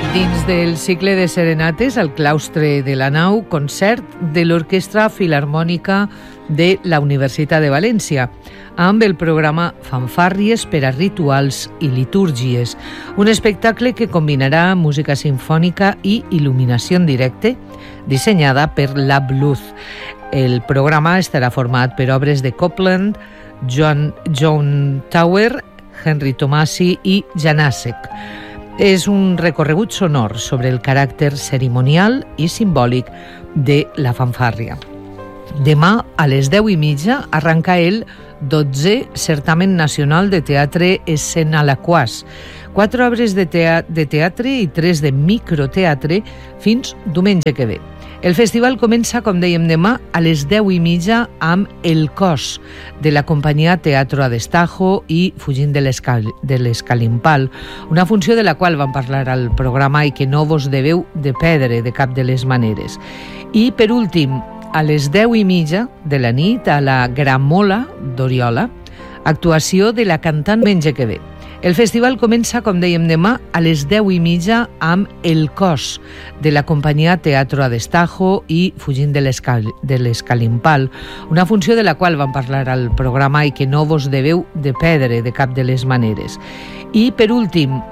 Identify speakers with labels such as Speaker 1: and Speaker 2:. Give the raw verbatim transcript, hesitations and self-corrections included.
Speaker 1: Dins del cicle de serenates al claustre de la nau, concert de l'Orquestra Filharmònica de la Universitat de València, amb el programa Fanfàrries per a rituals i litúrgies, un espectacle que combinarà música sinfònica i il·luminació en directe, dissenyada per la Bluth. El programa estarà format per obres de Copland, John, John Tower, Henry Tomasi i Janacek. És un recorregut sonor sobre el caràcter cerimonial i simbòlic de la fanfàrria. Demà, a les deu i mitja, arranca el dotzè Certamen Nacional de Teatre Escena Laquàs. Quatre obres de, tea- de teatre i tres de microteatre fins diumenge que ve. El festival comença, com dèiem, demà a les deu i mitja amb El Cos, de la companyia Teatro a Destajo i Fugint de l'escal- de l'Escalimpal, una funció de la qual vam parlar al programa i que no vos deveu de perdre de cap de les maneres. I, per últim, a les deu i mitja de la nit, a la Gramola d'Oriola, actuació de la cantant diumenge que ve. El festival comença, com dèiem, demà a les deu i mitja amb El Cos, de la companyia Teatro a Destajo i Fugint de l'escal- de l'Escalimpal, una funció de la qual vam parlar al programa i que no vos deveu de perdre de cap de les maneres. I, per últim,